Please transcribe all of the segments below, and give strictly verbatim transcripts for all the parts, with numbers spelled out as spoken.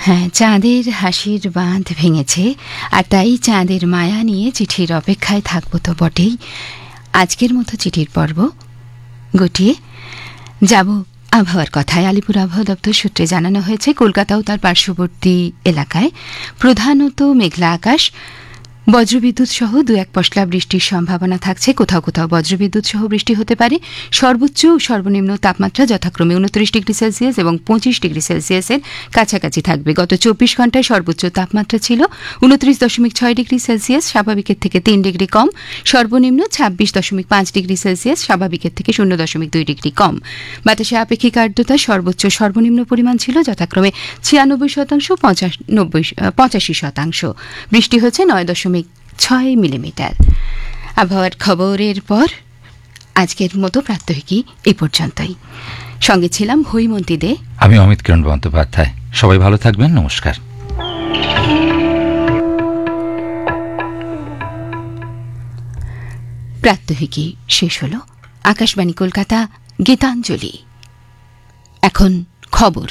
হ্যাঁ, চাঁদের হাসির বাঁধ ভেঙেছে, আর তাই চাঁদের মায়া নিয়ে চিঠির অপেক্ষায় থাকবো তো বটেই। আজকের মতো চিঠির পর্ব গুটিয়ে যাব আবহাওয়ার কথায়। আলিপুর আবহাওয়া দপ্তর সূত্রে জানানো হয়েছে, কলকাতা ও তার পার্শ্ববর্তী এলাকায় প্রধানত মেঘলা আকাশ, বজ্রবিদ্যুৎ সহ দু এক পশলা বৃষ্টির সম্ভাবনা থাকছে। কোথাও কোথাও বজ্রবিদ্যুৎ সহ বৃষ্টি হতে পারে। সর্বোচ্চ ও সর্বনিম্ন তাপমাত্রা যথাক্রমে উনত্রিশ ডিগ্রি সেলসিয়াস এবং পঁচিশ ডিগ্রি সেলসিয়াসের কাছাকাছি থাকবে। গত চব্বিশ ঘন্টায় সর্বোচ্চ তাপমাত্রা ছিল উনত্রিশ দশমিক ছয় ডিগ্রি সেলসিয়াস, স্বাভাবিকের থেকে তিন ডিগ্রি কম। সর্বনিম্ন ছাব্বিশ দশমিক পাঁচ ডিগ্রি সেলসিয়াস, স্বাভাবিকের থেকে শূন্য দশমিক দুই ডিগ্রি কম। বাতাসে আপেক্ষিক আর্দ্রতা সর্বোচ্চ সর্বনিম্ন পরিমাণ ছিল যথাক্রমে ছিয়ানব্বই শতাংশ, পঁচানব্বই পঁচাশি শতাংশ। বৃষ্টি হচ্ছে নয় দশমিক ছয় মিলিমিটার। আবহাওয়ার খবরের পর আজকের মতো প্রাত্যহিকী এই পর্যন্তই। সঙ্গে ছিলাম হৈমন্তী দে, আমি অমিত কিরণ বন্দ্যোপাধ্যায়। সবাই ভালো থাকবেন, নমস্কার। প্রাত্যহিকী শেষ হল। আকাশবাণী কলকাতা, গীতাঞ্জলি। এখন খবর।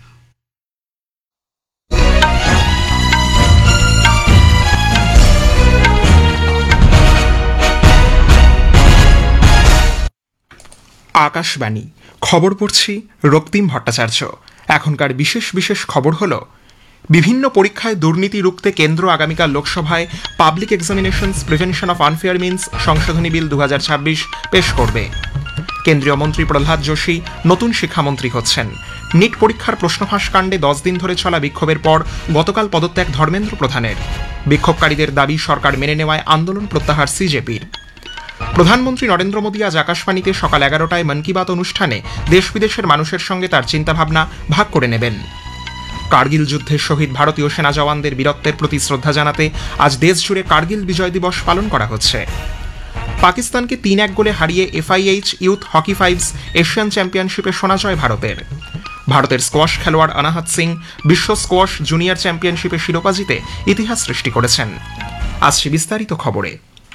আকাশবাণী খবর পড়ছি রক্তিম ভট্টাচার্য। এখনকার বিশেষ বিশেষ খবর হল, বিভিন্ন পরীক্ষায় দুর্নীতি রুখতে কেন্দ্র আগামীকাল লোকসভায় public examinations prevention of unfair means সংশোধনী বিল দু হাজার ছাব্বিশ পেশ করবে। কেন্দ্রীয় মন্ত্রী প্রহ্লাদ যোশী নতুন শিক্ষামন্ত্রী হচ্ছেন। নিট পরীক্ষার প্রশ্নফাঁস কাণ্ডে দশ দিন ধরে চলা বিক্ষোভের পর গতকাল পদত্যাগ ধর্মেন্দ্র প্রধানের। বিক্ষোভকারীদের দাবি সরকার মেনে নেওয়ায় আন্দোলন প্রত্যাহার সিজেপির। প্রধানমন্ত্রী নরেন্দ্র মোদী আজ আকাশবাণীতে সকাল এগারোটায় মন কি বাত অনুষ্ঠানে দেশ বিদেশের মানুষের সঙ্গে তার চিন্তাভাবনা ভাগ করে নেবেন। কার্গিল যুদ্ধের শহীদ ভারতীয় সেনা জওয়ানদের বীরত্বের প্রতি শ্রদ্ধা জানাতে আজ দেশ জুড়ে কার্গিল বিজয় দিবস পালন করা হচ্ছে। পাকিস্তানকে তিন এক গোলে হারিয়ে FIH youth hockey fives Asian চ্যাম্পিয়নশিপে সোনা জয় ভারতের। ভারতের স্কোয়াশ খেলোয়াড় অনাহত সিং বিশ্ব স্কোয়াশ জুনিয়র চ্যাম্পিয়নশিপে শিরোপা জিতে ইতিহাস সৃষ্টি করেছেন। আসছে বিস্তারিত খবরে।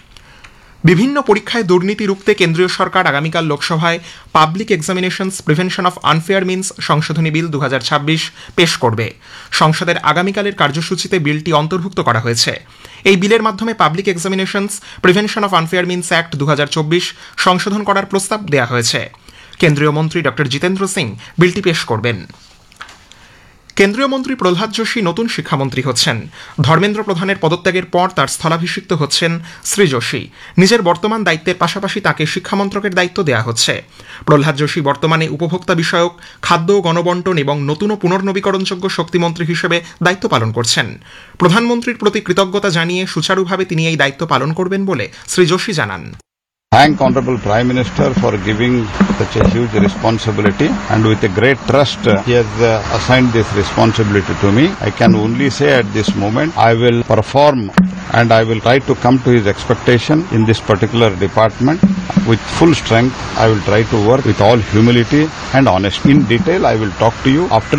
বিভিন্ন পরীক্ষায় দুর্নীতি রুখতে কেন্দ্রীয় সরকার আগামীকাল লোকসভায় public examinations prevention of unfair means সংশোধনী বিল দু হাজার ছাব্বিশ পেশ করবে। সংসদের আগামীকালের কার্যসূচিতে বিলটি অন্তর্ভুক্ত করা হয়েছে। এই বিলের মাধ্যমে public examinations prevention of unfair means act দু হাজার চব্বিশ সংশোধন করার প্রস্তাব দেওয়া হয়েছে। কেন্দ্রীয় মন্ত্রী ডক্টর জিতেন্দ্র সিং বিলটি পেশ করবেন। কেন্দ্রীয় মন্ত্রী প্রহ্লাদ যোশী নতুন শিক্ষামন্ত্রী হচ্ছেন। ধর্মেন্দ্র প্রধানের পদত্যাগের পর তার স্থলাভিষিক্ত হচ্ছেন শ্রী যোশী। নিজের বর্তমান দায়িত্বের পাশাপাশি তাকে শিক্ষামন্ত্রকের দায়িত্ব দেওয়া হচ্ছে। প্রহ্লাদ যোশী বর্তমানে উপভোক্তা বিষয়ক, খাদ্য, গণবন্টন এবং নতুন ও পুনর্নবীকরণযোগ্য শক্তিমন্ত্রী হিসেবে দায়িত্ব পালন করছেন। প্রধানমন্ত্রীর প্রতি কৃতজ্ঞতা জানিয়ে সুচারুভাবে তিনি এই দায়িত্ব পালন করবেন বলে শ্রী যোশী জানান। Thank Honorable Prime Minister for giving such a huge responsibility, and with a great trust uh, he has uh, assigned this responsibility to me. I can only say at this moment I will perform and I will try to come to his expectation in this particular department with full strength. I will try to work with all humility and honesty. In detail I will talk to you after